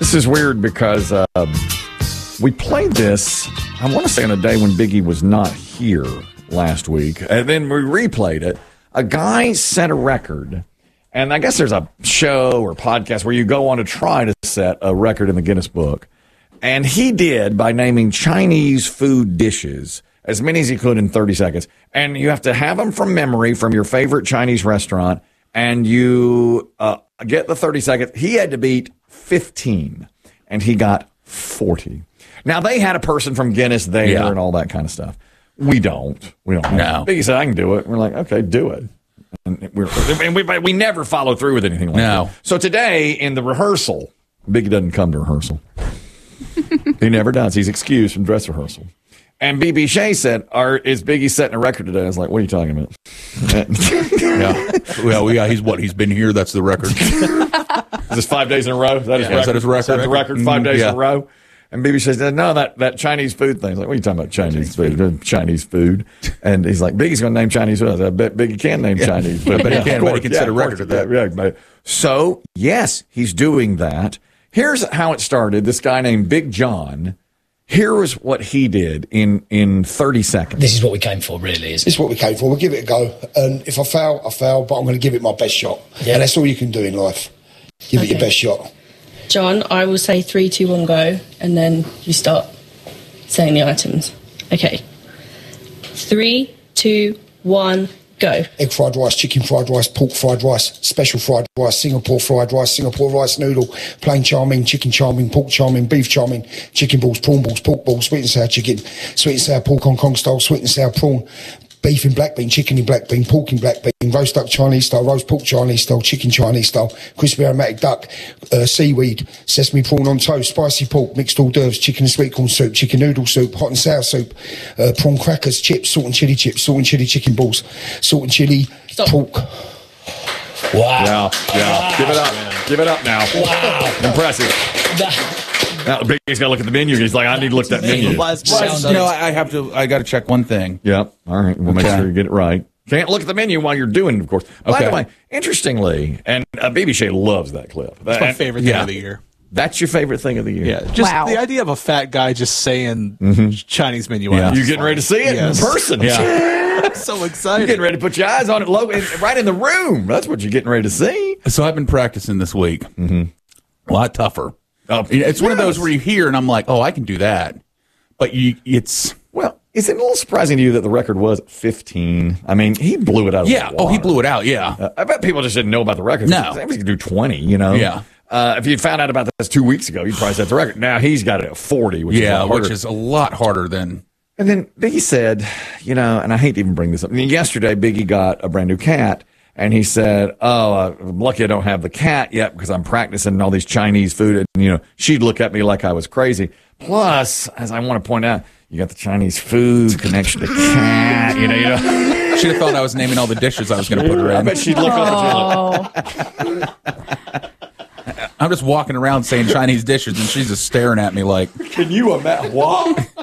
This is weird because we played this, I want to say on a day when Biggie was not here last week, and then we replayed it. A guy set a record, and I guess there's a show or podcast where you go on to try to set a record in the Guinness Book, and he did by naming Chinese food dishes, as many as he could in 30 seconds, and you have to have them from memory from your favorite Chinese restaurant, and you get the 30 seconds. He had to beat 15, and he got 40. Now, they had a person from Guinness there and all that kind of stuff. We don't. No. Biggie said, I can do it. We're like, okay, do it. And we never follow through with anything like that. So today, in the rehearsal, Biggie doesn't come to rehearsal. He never does. He's excused from dress rehearsal. And B.B. Shea said, is Biggie setting a record today? I was like, what are you talking about? He's been here. That's the record. Is this 5 days in a row? Is that his record? Is that his record? Is that the record 5 days in a row? And B.B. Shea said, no, that Chinese food thing. I was like, what are you talking about, Chinese food? Chinese food. And he's like, Biggie's going to name Chinese food. I said, I bet Biggie can name Chinese food. But he can set a record at that. So, yes, he's doing that. Here's how it started. This guy named Big John. Here was what he did in 30 seconds. This is what we came for, really, isn't it? This is what we came for. We'll give it a go. And if I fail, I fail, but I'm going to give it my best shot. Yeah. And that's all you can do in life. Give it your best shot. John, I will say 3, 2, 1, go, and then you start saying the items. Okay. 3, 2, 1, go. Egg fried rice, chicken fried rice, pork fried rice, special fried rice, Singapore fried rice, Singapore rice noodle, plain chow mein, chicken chow mein, pork chow mein, beef chow mein, chicken balls, prawn balls, pork balls, sweet and sour chicken, sweet and sour pork Hong Kong style, sweet and sour prawn, beef in black bean, chicken in black bean, pork in black bean, roast duck Chinese style, roast pork Chinese style, chicken Chinese style, crispy aromatic duck, seaweed, sesame prawn on toast, spicy pork, mixed hors d'oeuvres, chicken and sweet corn soup, chicken noodle soup, hot and sour soup, prawn crackers, chips, salt and chili chicken balls, salt and chili pork. Wow. Yeah. Give it up now. Wow. Impressive. Now, Biggie's got to look at the menu. He's like, I need to look at that menu. I got to check one thing. Yep. All right. We'll make sure you get it right. Can't look at the menu while you're doing it, of course. By the way, interestingly, and B.B. Shea loves that clip. That's my favorite thing of the year. That's your favorite thing of the year? Yeah. Just the idea of a fat guy just saying Chinese menu. Yeah. You're getting ready to see it in person. Yeah. I'm so excited. You're getting ready to put your eyes on it right in the room. That's what you're getting ready to see. So I've been practicing this week. A lot tougher. It's one of those where you hear and I'm like, oh, I can do that. But well, is it a little surprising to you that the record was 15? I mean, he blew it out of the water. Oh, he blew it out, yeah. I bet people just didn't know about the record. No. He could do 20, you know? Yeah. If you found out about this 2 weeks ago, you'd probably set the record. Now he's got it at 40, which is a lot harder than... And then Biggie said, and I hate to even bring this up. I mean, yesterday, Biggie got a brand new cat. And he said, I'm lucky I don't have the cat yet because I'm practicing all these Chinese food. And, she'd look at me like I was crazy. Plus, as I want to point out, you got the Chinese food connection to cat, She'd have thought I was naming all the dishes I was going to put her in. I bet she'd look up at I'm just walking around saying Chinese dishes, and she's just staring at me like... Can you imagine? What?